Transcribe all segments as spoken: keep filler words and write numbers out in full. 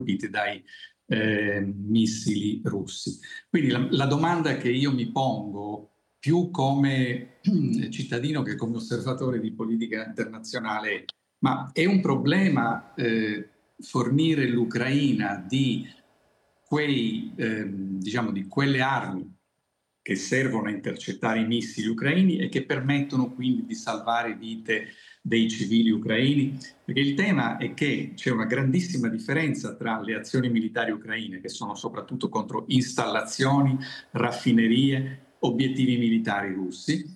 colpite dai eh, missili russi. Quindi la, la domanda che io mi pongo, più come cittadino che come osservatore di politica internazionale, è: ma è un problema eh, fornire l'Ucraina di quei, ehm, diciamo, di quelle armi che servono a intercettare i missili ucraini e che permettono quindi di salvare vite dei civili ucraini? Perché il tema è che c'è una grandissima differenza tra le azioni militari ucraine, che sono soprattutto contro installazioni, raffinerie, obiettivi militari russi,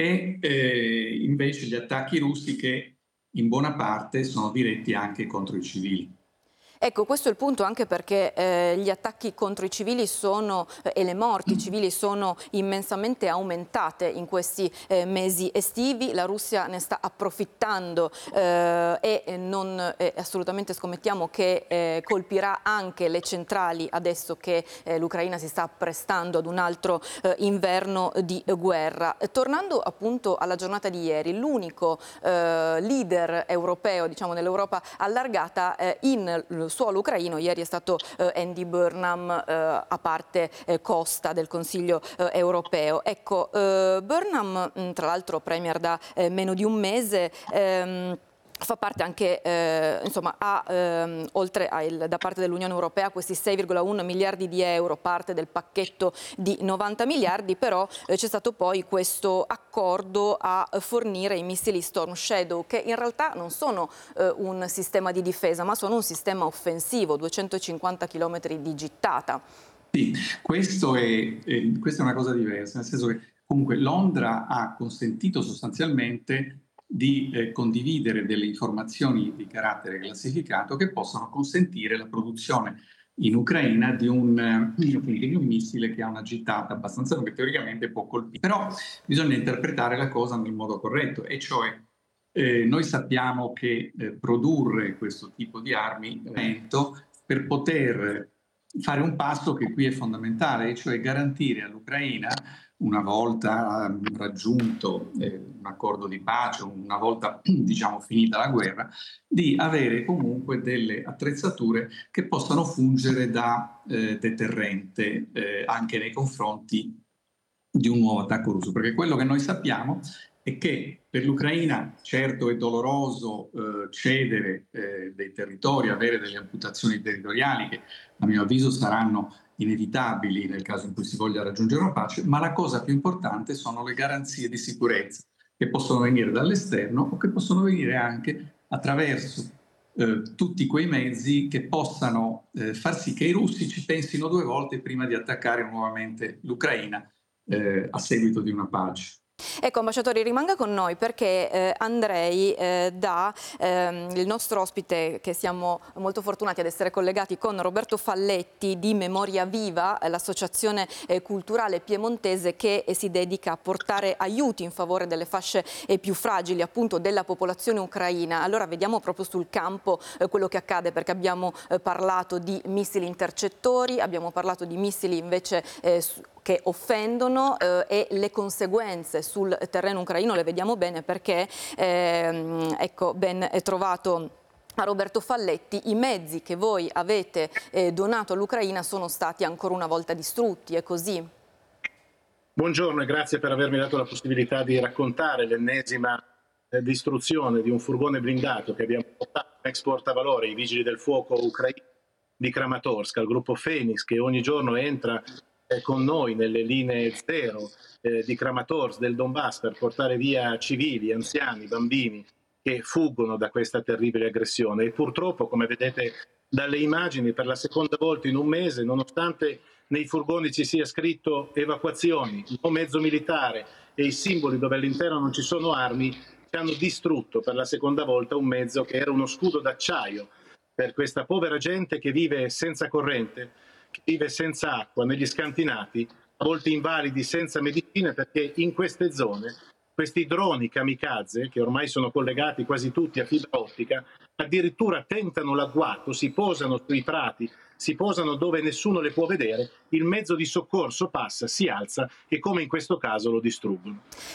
e eh, invece gli attacchi russi che in buona parte sono diretti anche contro i civili. Ecco, questo è il punto, anche perché eh, gli attacchi contro i civili sono, eh, e le morti civili sono immensamente aumentate in questi eh, mesi estivi. La Russia ne sta approfittando eh, e non eh, assolutamente scommettiamo che eh, colpirà anche le centrali adesso che eh, l'Ucraina si sta apprestando ad un altro eh, inverno di guerra. Tornando appunto alla giornata di ieri, l'unico eh, leader europeo, diciamo dell'Europa allargata, eh, in suolo ucraino ieri è stato eh, Andy Burnham, eh, a parte eh, Costa del Consiglio eh, europeo. Ecco, eh, Burnham, mh, tra l'altro premier da eh, meno di un mese, ehm, fa parte anche, eh, insomma, ha, ehm, oltre al, da parte dell'Unione Europea questi sei virgola uno miliardi di euro, parte del pacchetto di novanta miliardi, però eh, c'è stato poi questo accordo a fornire i missili Storm Shadow, che in realtà non sono eh, un sistema di difesa, ma sono un sistema offensivo, duecentocinquanta chilometri di gittata. Sì, questo è, eh, questa è una cosa diversa, nel senso che comunque Londra ha consentito sostanzialmente di eh, condividere delle informazioni di carattere classificato che possano consentire la produzione in Ucraina di un, eh, di un missile che ha una gittata abbastanza lunga, che teoricamente può colpire. Però bisogna interpretare la cosa nel modo corretto, e cioè eh, noi sappiamo che eh, produrre questo tipo di armi eh, per poter fare un passo che qui è fondamentale, cioè garantire all'Ucraina, una volta raggiunto eh, un accordo di pace, una volta diciamo finita la guerra, di avere comunque delle attrezzature che possano fungere da eh, deterrente eh, anche nei confronti di un nuovo attacco russo, perché quello che noi sappiamo è che per l'Ucraina certo è doloroso eh, cedere eh, dei territori, avere delle amputazioni territoriali che a mio avviso saranno inevitabili nel caso in cui si voglia raggiungere una pace, ma la cosa più importante sono le garanzie di sicurezza che possono venire dall'esterno o che possono venire anche attraverso eh, tutti quei mezzi che possano eh, far sì che i russi ci pensino due volte prima di attaccare nuovamente l'Ucraina eh, a seguito di una pace. Ecco, ambasciatore, rimanga con noi, perché eh, Andrei, eh, da ehm, il nostro ospite, che siamo molto fortunati ad essere collegati con Roberto Falletti di Memoria Viva, l'associazione eh, culturale piemontese che eh, si dedica a portare aiuti in favore delle fasce eh, più fragili, appunto della popolazione ucraina. Allora vediamo proprio sul campo eh, quello che accade, perché abbiamo eh, parlato di missili intercettori, abbiamo parlato di missili invece eh, che offendono eh, e le conseguenze sul terreno ucraino le vediamo bene, perché ehm, ecco, ben trovato a Roberto Falletti, i mezzi che voi avete eh, donato all'Ucraina sono stati ancora una volta distrutti, è così? Buongiorno e grazie per avermi dato la possibilità di raccontare l'ennesima eh, distruzione di un furgone blindato che abbiamo portato in export a valore ai vigili del fuoco ucraini di Kramatorsk, al gruppo Phoenix, che ogni giorno entra con noi nelle linee zero eh, di Kramatorsk, del Donbass, per portare via civili, anziani, bambini che fuggono da questa terribile aggressione. E purtroppo, come vedete dalle immagini, per la seconda volta in un mese, nonostante nei furgoni ci sia scritto evacuazioni, no mezzo militare e i simboli dove all'interno non ci sono armi, ci hanno distrutto per la seconda volta un mezzo che era uno scudo d'acciaio per questa povera gente che vive senza corrente, che vive senza acqua, negli scantinati, a volte invalidi, senza medicine, perché in queste zone questi droni kamikaze, che ormai sono collegati quasi tutti a fibra ottica, addirittura tentano l'agguato, si posano sui prati, si posano dove nessuno le può vedere, il mezzo di soccorso passa, si alza e, come in questo caso, lo distruggono.